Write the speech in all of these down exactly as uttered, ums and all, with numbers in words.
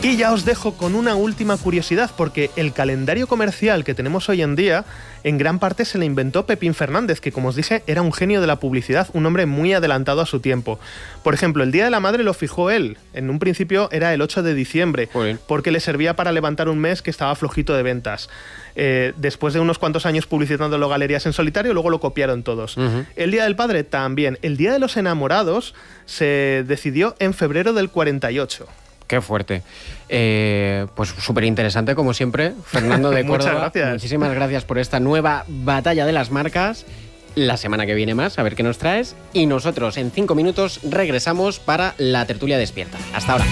Y ya os dejo con una última curiosidad, porque el calendario comercial que tenemos hoy en día, en gran parte se le inventó Pepín Fernández, que como os dije, era un genio de la publicidad, un hombre muy adelantado a su tiempo. Por ejemplo, el Día de la Madre lo fijó él. En un principio era el ocho de diciembre, porque le servía para levantar un mes que estaba flojito de ventas. Eh, después de unos cuantos años publicitándolo galerías en solitario, luego lo copiaron todos. Uh-huh. El Día del Padre también. El Día de los Enamorados se decidió en febrero del cuarenta y ocho. Qué fuerte. Eh, pues súper interesante, como siempre, Fernando de Córdoba. Muchas gracias. Muchísimas gracias por esta nueva batalla de las marcas. La semana que viene más, a ver qué nos traes. Y nosotros en cinco minutos regresamos para la tertulia despierta. Hasta ahora.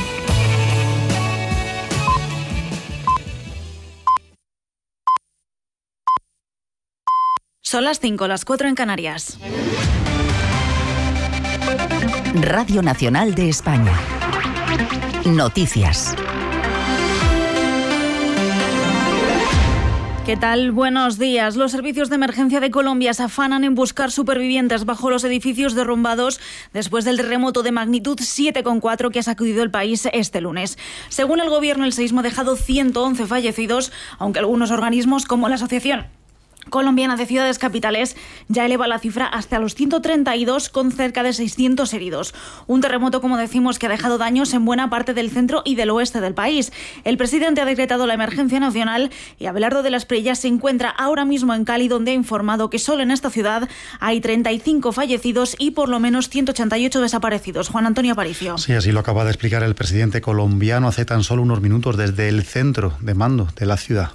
Son las cinco, las cuatro en Canarias. Radio Nacional de España. Noticias. ¿Qué tal? Buenos días. Los servicios de emergencia de Colombia se afanan en buscar supervivientes bajo los edificios derrumbados después del terremoto de magnitud siete coma cuatro que ha sacudido el país este lunes. Según el gobierno, el seísmo ha dejado ciento once fallecidos, aunque algunos organismos, como la Asociación Colombiana de Ciudades Capitales, ya eleva la cifra hasta los ciento treinta y dos, con cerca de seiscientos heridos. Un terremoto, como decimos, que ha dejado daños en buena parte del centro y del oeste del país. El presidente ha decretado la emergencia nacional y Abelardo de las Prellas se encuentra ahora mismo en Cali, donde ha informado que solo en esta ciudad hay treinta y cinco fallecidos y por lo menos ciento ochenta y ocho desaparecidos. Juan Antonio Aparicio. Sí, así lo acaba de explicar el presidente colombiano hace tan solo unos minutos desde el centro de mando de la ciudad.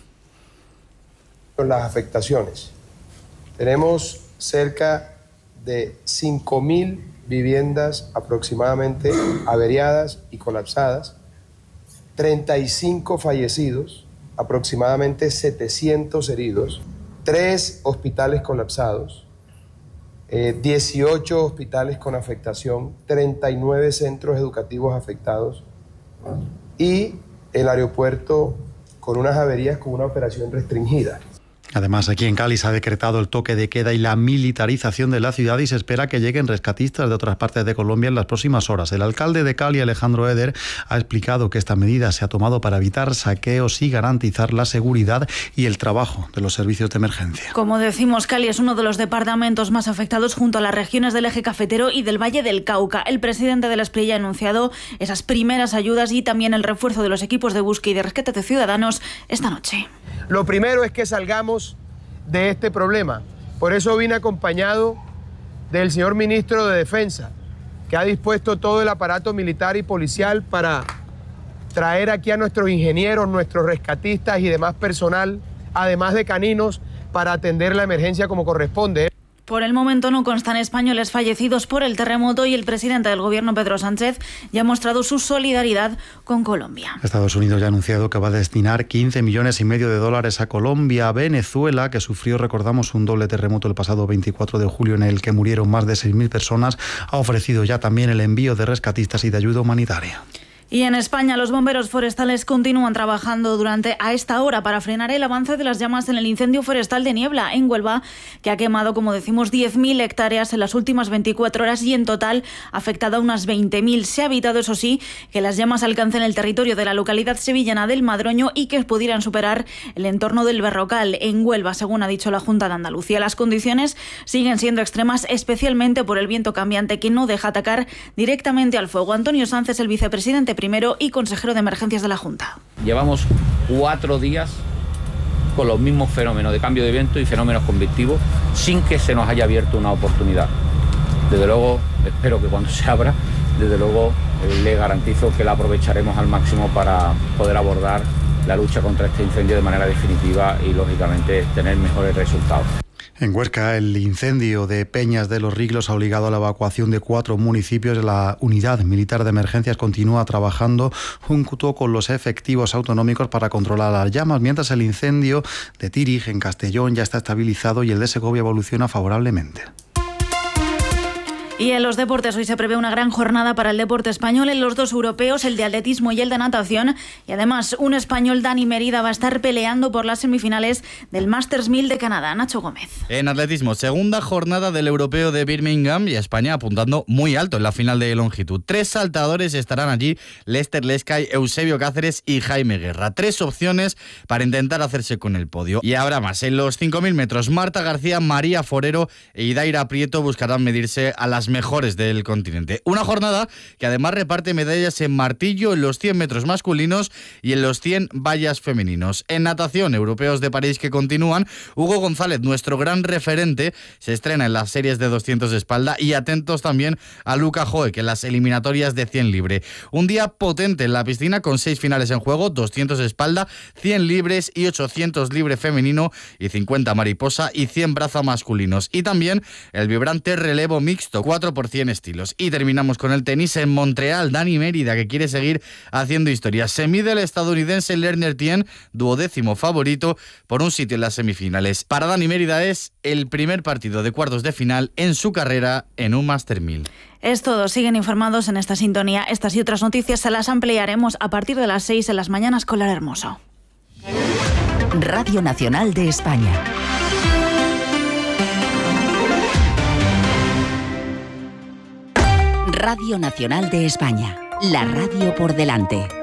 Las afectaciones. Tenemos cerca de cinco mil viviendas aproximadamente averiadas y colapsadas, treinta y cinco fallecidos, aproximadamente setecientos heridos, tres hospitales colapsados, eh, dieciocho hospitales con afectación, treinta y nueve centros educativos afectados y el aeropuerto con unas averías con una operación restringida. Además, aquí en Cali se ha decretado el toque de queda y la militarización de la ciudad y se espera que lleguen rescatistas de otras partes de Colombia en las próximas horas. El alcalde de Cali, Alejandro Eder, ha explicado que esta medida se ha tomado para evitar saqueos y garantizar la seguridad y el trabajo de los servicios de emergencia. Como decimos, Cali es uno de los departamentos más afectados junto a las regiones del Eje Cafetero y del Valle del Cauca. El presidente de la Espriella ha anunciado esas primeras ayudas y también el refuerzo de los equipos de búsqueda y de rescate de ciudadanos esta noche. Lo primero es que salgamos de este problema. Por eso vine acompañado del señor ministro de Defensa, que ha dispuesto todo el aparato militar y policial para traer aquí a nuestros ingenieros, nuestros rescatistas y demás personal, además de caninos, para atender la emergencia como corresponde. Por el momento no constan españoles fallecidos por el terremoto y el presidente del gobierno, Pedro Sánchez, ya ha mostrado su solidaridad con Colombia. Estados Unidos ya ha anunciado que va a destinar quince millones y medio de dólares a Colombia. Venezuela, que sufrió, recordamos, un doble terremoto el pasado veinticuatro de julio en el que murieron más de seis mil personas, ha ofrecido ya también el envío de rescatistas y de ayuda humanitaria. Y en España, los bomberos forestales continúan trabajando durante a esta hora para frenar el avance de las llamas en el incendio forestal de Niebla, en Huelva, que ha quemado, como decimos, diez mil hectáreas en las últimas veinticuatro horas y en total ha afectado a unas veinte mil. Se ha evitado, eso sí, que las llamas alcancen el territorio de la localidad sevillana del Madroño y que pudieran superar el entorno del Berrocal, en Huelva, según ha dicho la Junta de Andalucía. Las condiciones siguen siendo extremas, especialmente por el viento cambiante que no deja atacar directamente al fuego. Antonio Sánchez, el vicepresidente primero y consejero de emergencias de la Junta. Llevamos cuatro días con los mismos fenómenos de cambio de viento y fenómenos convectivos sin que se nos haya abierto una oportunidad. Desde luego, espero que cuando se abra, desde luego eh, le garantizo que la aprovecharemos al máximo para poder abordar la lucha contra este incendio de manera definitiva y, lógicamente, tener mejores resultados. En Huesca, el incendio de Peñas de los Riglos ha obligado a la evacuación de cuatro municipios. La Unidad Militar de Emergencias continúa trabajando junto con los efectivos autonómicos para controlar las llamas, mientras el incendio de Tírig, en Castellón, ya está estabilizado y el de Segovia evoluciona favorablemente. Y en los deportes hoy se prevé una gran jornada para el deporte español en los dos europeos, el de atletismo y el de natación. Y además un español, Dani Merida, va a estar peleando por las semifinales del Masters mil de Canadá. Nacho Gómez. En atletismo, segunda jornada del europeo de Birmingham y España apuntando muy alto en la final de longitud. Tres saltadores estarán allí, Lester Lescay, Eusebio Cáceres y Jaime Guerra. Tres opciones para intentar hacerse con el podio. Y habrá más. En los cinco mil metros, Marta García, María Forero e Idaira Prieto buscarán medirse a las mejores del continente. Una jornada que además reparte medallas en martillo en los cien metros masculinos y en los cien vallas femeninos. En natación, europeos de París que continúan, Hugo González, nuestro gran referente, se estrena en las series de doscientos de espalda y atentos también a Luca Joek en las eliminatorias de cien libre. Un día potente en la piscina con seis finales en juego, doscientos de espalda, cien libres y ochocientos libre femenino y cincuenta mariposa y cien braza masculinos. Y también el vibrante relevo mixto, cuatro por cien estilos. Y terminamos con el tenis en Montreal. Dani Mérida, que quiere seguir haciendo historia. Se mide el estadounidense Lerner Tien, duodécimo favorito, por un sitio en las semifinales. Para Dani Mérida es el primer partido de cuartos de final en su carrera en un Master mil. Es todo. Siguen informados en esta sintonía. Estas y otras noticias se las ampliaremos a partir de las seis en las mañanas con Lara Hermoso. Radio Nacional de España. Radio Nacional de España, la radio por delante.